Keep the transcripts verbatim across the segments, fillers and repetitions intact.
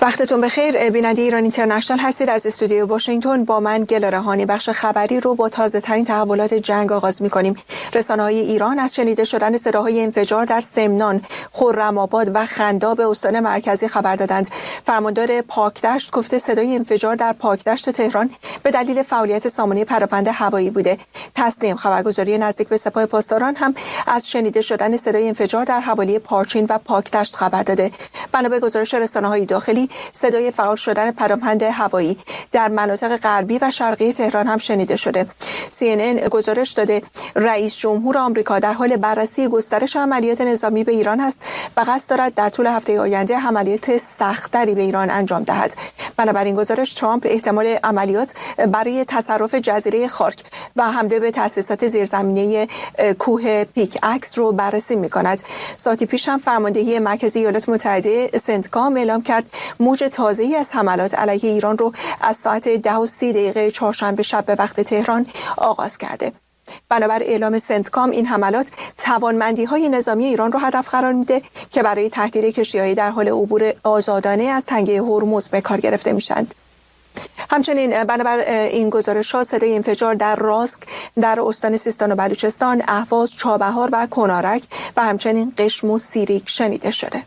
وقتتون بخیر. بیننده ایران اینترنشنال هستید. از استودیو واشنگتن با من گل رهانی بخش خبری رو با تازه ترین تحولات جنگ آغاز می‌کنیم. رسانه‌های ایران از شنیده شدن صداهای انفجار در سمنان، خرم‌آباد و خنداب استان مرکزی خبر دادند. فرماندار پاکدشت گفته صدای انفجار در پاکدشت تهران به دلیل فعالیت سامانه پراکنده هوایی بوده. تسنیم خبرگزاری نزدیک به سپاه پاسداران هم از شنیده شدن صدای انفجار در حوالی پارچین و پاکدشت خبر داده. بنا به گزارش رسانه‌های داخلی، صدای فعال شدن پراکنده هوایی در مناطق غربی و شرقی تهران هم شنیده شده. سی ان ان گزارش داده رئیس جمهور آمریکا در حال بررسی گسترش عملیات نظامی به ایران است و قصد دارد در طول هفته آینده عملیات سخت‌تری به ایران انجام دهد. بنابراین گزارش ترامپ احتمال عملیات برای تصرف جزیره خارک و حمله به تأسیسات زیرزمینی کوه پیک اکس رو بررسی می‌کند. ساعتی پیش هم فرماندهی مرکزی ایالات متحده سنتکام اعلام کرد موج تازه‌ای از حملات علیه ایران رو از ساعت ده و سی دقیقه چهارشنبه شب به وقت تهران آغاز کرده. بنابر اعلام سنتکام این حملات توانمندی‌های نظامی ایران رو هدف قرار میده که برای تهدید کشتی‌های در حال عبور آزادانه از تنگه هرمز به کار گرفته میشند. همچنین بنابر این گزارش‌ها صدای انفجار در راسک در استان سیستان و بلوچستان، اهواز، چابهار و کنارک و همچنین قشم و سیریک شنیده شده.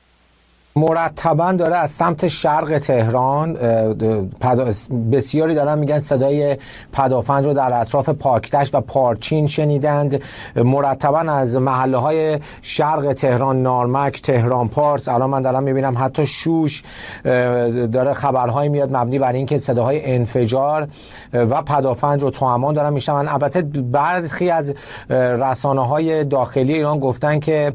مرتباً داره از سمت شرق تهران بسیاری دارن میگن صدای پدافند رو در اطراف پاکدشت و پارچین شنیدند. مرتباً از محله های شرق تهران، نارمک، تهران پارس، الان من دارم میبینم حتی شوش داره خبرهایی میاد مبنی بر اینکه صداهای انفجار و پدافند رو توامان دارن میشنون. البته برخی از رسانه های داخلی ایران گفتن که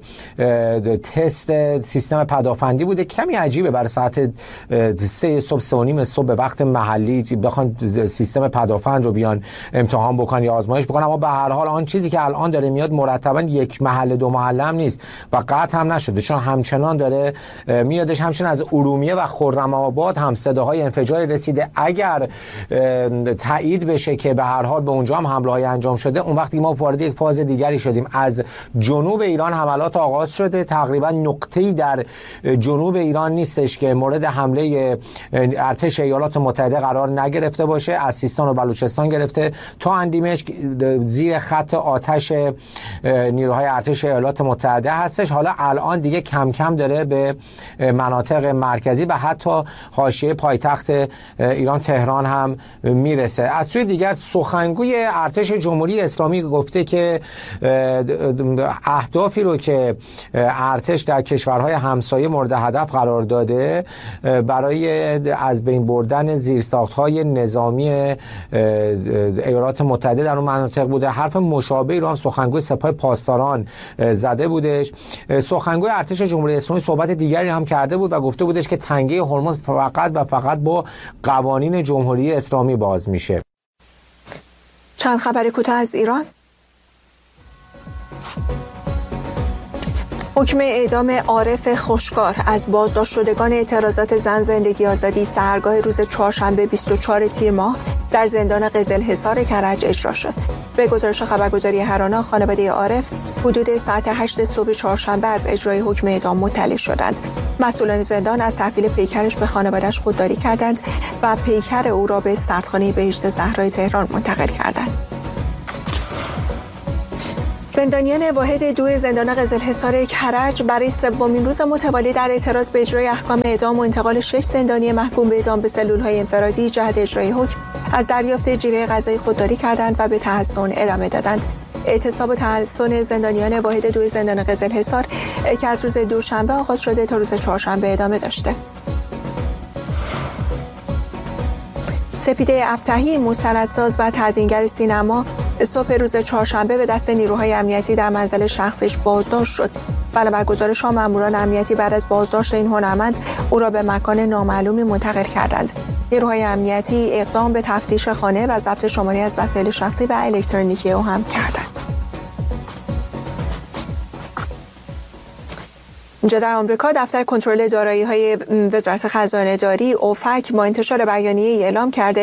تست سیستم پدافندی بوده. کمی عجیبه برای ساعت سه صبح، سه و نیم صبح به وقت محلی بخوان سیستم پدافند رو بیان امتحان بکنن یا آزمایش بکنن. اما به هر حال آن چیزی که الان داره میاد مرتبا یک محله دو محله هم نیست و قطع هم نشده، چون همچنان داره میادش. همچنان از ارومیه و خرم‌آباد هم صداهای انفجاری رسیده. اگر تایید بشه که به هر حال به اونجا هم حمله‌های انجام شده، اون وقتی ما وارد یک فاز دیگری شدیم. از جنوب ایران حملات آغاز شده. تقریبا نقطه‌ای در جنوب ایران نیستش که مورد حمله ارتش ایالات متحده قرار نگرفته باشه. از سیستان و بلوچستان گرفته تا اندیمشک زیر خط آتش نیروهای ارتش ایالات متحده هستش. حالا الان دیگه کم کم داره به مناطق مرکزی و حتی حاشیه پایتخت ایران تهران هم میرسه. از سوی دیگر سخنگوی ارتش جمهوری اسلامی گفته که اهدافی رو که ارتش در کشورهای همسایه مورد هدف قرار داده برای از بین بردن زیرساخت‌های نظامی ایالات متحده در اون مناطق بوده. حرف مشابهی رو هم سخنگوی سپاه پاسداران زده بودش. سخنگوی ارتش جمهوری اسلامی صحبت دیگری هم کرده بود و گفته بودش که تنگه هرمز فقط و فقط با قوانین جمهوری اسلامی باز میشه. چند خبر کوتاه از ایران. حکم اعدام عارف خوشکار از بازداشت شدگان اعتراضات زن زندگی آزادی سحرگاه روز چهارشنبه بیست و چهارم تیر ماه در زندان قزلحصار کرج اجرا شد. به گزارش خبرگزاری هرانا، خانواده عارف حدود ساعت هشت صبح چهارشنبه از اجرای حکم اعدام مطلع شدند. مسئولان زندان از تحویل پیکرش به خانواده‌اش خودداری کردند و پیکر او را به سردخانه بهشت زهرای تهران منتقل کردند. زندانیان واحد دو زندان قزلحصار کرج برای سومین روز متوالی در اعتراض به اجرای احکام اعدام و انتقال شش زندانی محکوم به اعدام به سلول‌های انفرادی جهت اجرای حکم از دریافت جیره غذایی خودداری کردند و به تحصن ادامه دادند. اعتصاب و تحصن زندانیان واحد دو زندان قزلحصار که از روز دوشنبه آغاز شده تا روز چهارشنبه ادامه داشته. سپیده ابطحی، مستندساز و تدوینگر سینما، صبح روز چهارشنبه به دست نیروهای امنیتی در منزل شخصش بازداشت شد. بنابر گزارش‌ها ماموران امنیتی بعد از بازداشت این هنرمند او را به مکان نامعلومی منتقل کردند. نیروهای امنیتی اقدام به تفتیش خانه و ضبط شماری از وسایل شخصی و الکترونیکی او هم کردند. اینجا در آمریکا دفتر کنترل دارایی‌های وزارت خزانه داری اوفک با انتشار بیانیه‌ای اعلام کرده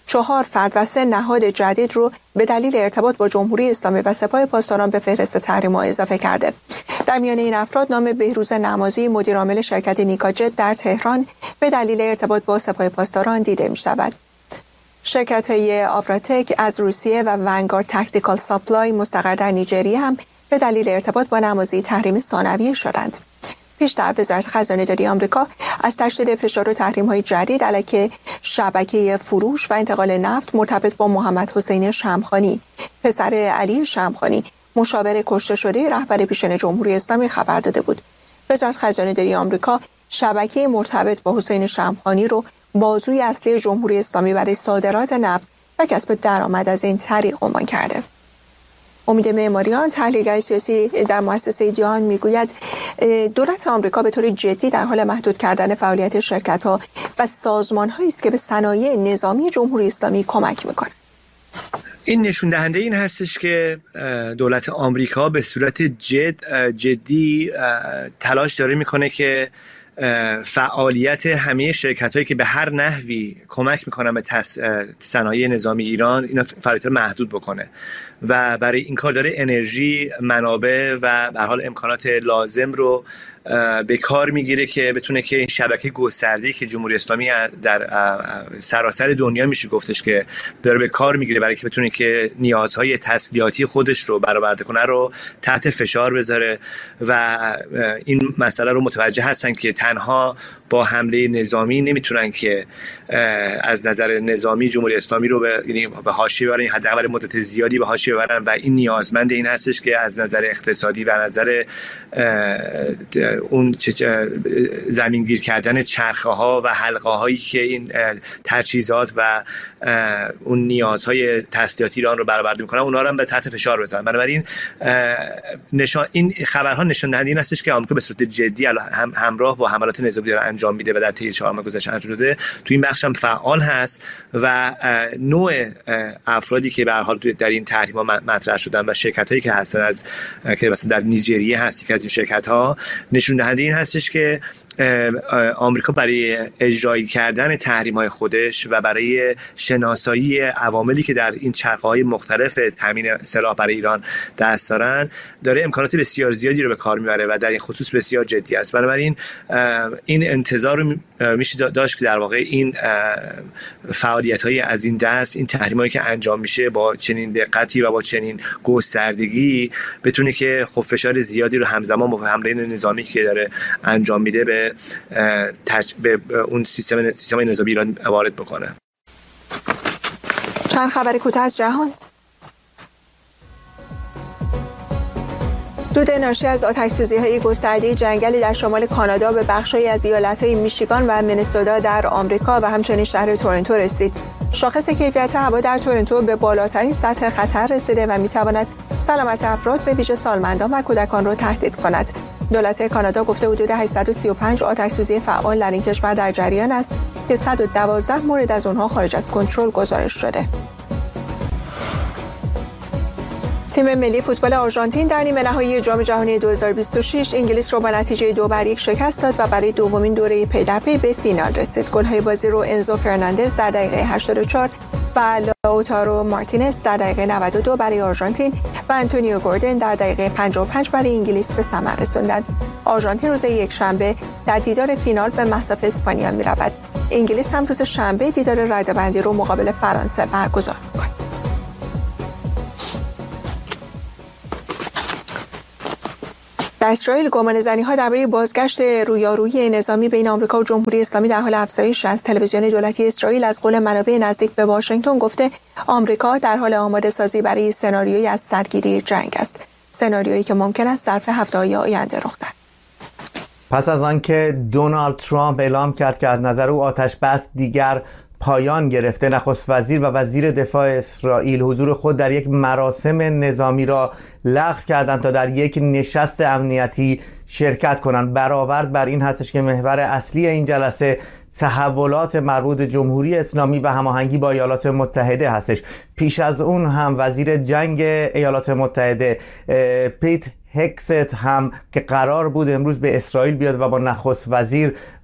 چهار فرد و سه نهاد جدید رو به دلیل ارتباط با جمهوری اسلامی و سپاه پاسداران به فهرست تحریم‌ها اضافه کرده. در میان این افراد نام بهروز نمازی مدیرعامل شرکت نیکاجت در تهران به دلیل ارتباط با سپاه پاسداران دیده می‌شود. شرکت‌های آفراتک از روسیه و ونگارد تاکتیکال ساپلای مستقر در نیجریه هم به دلیل ارتباط با نمازی تحریم ثانویه شدند. پیشتر وزارت خزانه‌داری آمریکا از تشدید فشار و تحریم‌های جدید علیه شبکه فروش و انتقال نفت مرتبط با محمد حسین شمخانی، پسر علی شمخانی، مشاور کشته شده رهبر پیشین جمهوری اسلامی خبر داده بود. وزارت خزانه‌داری آمریکا شبکه مرتبط با حسین شمخانی رو بازوی اصلی جمهوری اسلامی برای صادرات نفت و کسب درآمد از این طریق عنوان کرده. امید معماریان تحلیلگر سیاسی در مؤسسه دیان میگوید دولت آمریکا به طور جدی در حال محدود کردن فعالیت شرکت‌ها و سازمان‌هایی است که به صنایع نظامی جمهوری اسلامی کمک می‌کنند. این نشون دهنده این هستش که دولت آمریکا به صورت جد جدی تلاش داره میکنه که فعالیت همه شرکت‌هایی که به هر نحوی کمک میکنن به صنایع نظامی ایران اینا فعالیت رو محدود بکنه و برای این کار داره انرژی، منابع و به هر حال امکانات لازم رو به کار میگیره که بتونه که این شبکه گسترده‌ای که جمهوری اسلامی در سراسر دنیا میشه گفتش که داره به کار میگیره برای که بتونه که نیازهای تسلیحاتی خودش رو برآورده کنه رو تحت فشار بذاره و این مسئله رو متوجه هستن که تنها با حمله نظامی نمیتونن که از نظر نظامی جمهوری اسلامی رو به یعنی به حاشیه ببرن، حداقل مدت زیادی به حاشیه ببرن و این نیازمند این هستش که از نظر اقتصادی و نظر اون زمینگیر کردن چرخه ها و حلقه هایی که این تجهیزات و اون نیازهای تسلیحاتی ایران رو برآورده میکنن اونها رو هم به تحت فشار بزنن. بنابراین نشان این خبرها نشون دهنده این هستش که آمریکا به صورت جدی هم همراه با حملات نظامی داره انجام میده و در طی چهار ماه گذشته انجام داده، تو این بخش هم فعال هست و نوع افرادی که به هر حال در این تحریم‌ها مطرح شدن و شرکتایی که هستن از که مثلا در نیجریه هستی که از این شرکت‌ها نشون دهنده این هستش که آمریکا برای اجرایی کردن تحریم‌های خودش و برای شناسایی عواملی که در این چرخه‌های مختلف تامین سلاح برای ایران دست دارن داره امکانات بسیار زیادی رو به کار میبره و در این خصوص بسیار جدی است. بنابراین این انتظار رو میشه داشت که در واقع این فعالیت‌های از این دست، این تحریم‌هایی که انجام میشه با چنین دقتی و با چنین گستردگی بتونه که خب فشار زیادی رو همزمان با حمله نظامی که داره انجام میده به تج... به اون سیستم سیستم نظامی ایران وارد بکنه. چند خبر کوتاه از جهان. دود ناشی از آتش‌سوزی‌های گسترده جنگلی در شمال کانادا به بخش‌هایی از ایالت‌های میشیگان و مینسوتا در آمریکا و همچنین شهر تورنتو رسید. شاخص کیفیت هوا در تورنتو به بالاترین سطح خطر رسیده و می‌تواند سلامت افراد به ویژه سالمندان و کودکان را تهدید کند. دولت کانادا گفته حدود هشتصد و سی و پنج آتش‌سوزی فعال در این کشور در جریان است که صد و دوازده مورد از آنها خارج از کنترل گزارش شده. تیم ملی فوتبال آرژانتین در نیمه نهایی جام جهانی دو هزار و بیست و شش انگلیس را با نتیجه دو بر یک شکست داد و برای دومین دوره پی در پی به فینال رسید. گل‌های بازی رو انزو فرناندز در دقیقه هشتاد و چهار و لاوتارو مارتینز در دقیقه نود و دو برای آرژانتین و آنتونیو گوردن در دقیقه پنجاه و پنج برای انگلیس به ثمر رساندند. آرژانتین روز یکشنبه در دیدار فینال به مصاف اسپانیا می‌رود. انگلیس هم روز شنبه دیدار رده‌بندی رو مقابل فرانسه برگزار می‌کند. در اسرائیل گمانه‌زنی‌ها درباره بازگشت رویارویی نظامی بین آمریکا و جمهوری اسلامی در حال افزایش است. تلویزیون دولتی اسرائیل از قول منابع نزدیک به واشنگتن گفته آمریکا در حال آماده سازی برای سناریویی از سرگیری جنگ است. سناریویی که ممکن است ظرف هفته‌های آینده رخ دهد. پس از آنکه دونالد ترامپ اعلام کرد که از نظر او آتش بس دیگر پایان گرفته، نخست وزیر و وزیر دفاع اسرائیل حضور خود در یک مراسم نظامی را لغو کردند تا در یک نشست امنیتی شرکت کنند. برآورد بر این هستش که محور اصلی این جلسه تحولات مربوط به جمهوری اسلامی و هماهنگی با ایالات متحده هستش. پیش از اون هم وزیر جنگ ایالات متحده پیت هکست هم که قرار بود امروز به اسرائیل بیاد و با نخست وزیر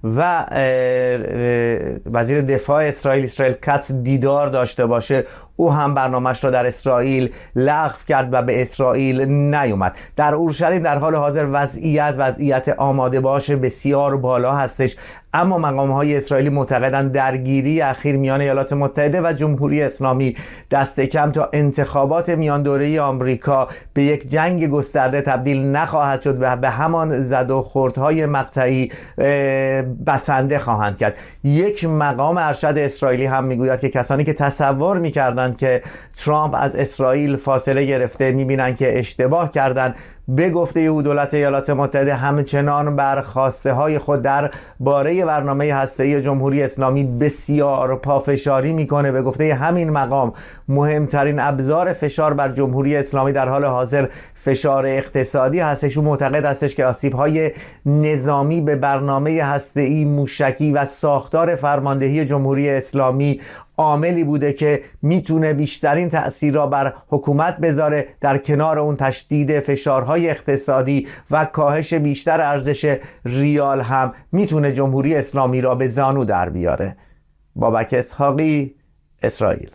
و وزیر دفاع اسرائیل اسرائیل کاتس دیدار داشته باشه، او هم برنامه‌اش را در اسرائیل لغو کرد و به اسرائیل نیومد. در اورشلیم در حال حاضر وضعیت وضعیت آماده باش بسیار بالا هستش، اما مقام‌های اسرائیلی معتقدند درگیری اخیر میان ایالات متحده و جمهوری اسلامی دست کم تا انتخابات میان دوره‌ای آمریکا به یک جنگ گسترده تبدیل نخواهد شد و به همان زد و خوردهای مقطعی بسنده خواهند کرد. یک مقام ارشد اسرائیلی هم میگوید که کسانی که تصور می‌کردند که ترامپ از اسرائیل فاصله گرفته می‌بینند که اشتباه کردند. به گفته او دولت ایالات متحده همچنان بر خواسته های خود در باره برنامه هسته‌ای جمهوری اسلامی بسیار پافشاری میکنه. به گفته همین مقام مهمترین ابزار فشار بر جمهوری اسلامی در حال حاضر فشار اقتصادی هستش. او معتقد هستش که آسیب‌های نظامی به برنامه هسته‌ای، موشکی و ساختار فرماندهی جمهوری اسلامی عاملی بوده که میتونه بیشترین تأثیر را بر حکومت بذاره. در کنار اون تشدید فشارهای اقتصادی و کاهش بیشتر ارزش ریال هم میتونه جمهوری اسلامی را به زانو در بیاره. بابک اسحاقی، اسرائیل.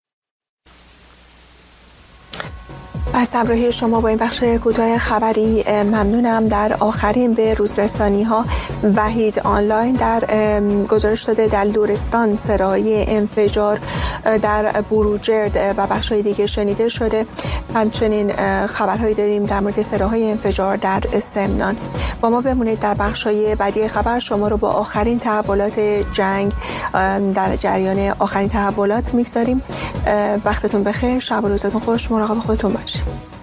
از همراهی شما با این بخش کوتاه خبری ممنونم. در آخرین به روزرسانی ها وحید آنلاین در گزارش داده در لرستان سرای انفجار در بروجرد و بخش های دیگه شنیده شده. همچنین خبرهایی داریم در مورد سراهای انفجار در سمنان. با ما بمونید. در بخش های بعدی خبر شما رو با آخرین تحولات جنگ در جریان آخرین تحولات میگذاریم. وقتتون بخیر، شب و روزتون خوش، مراقب خودتون باشید.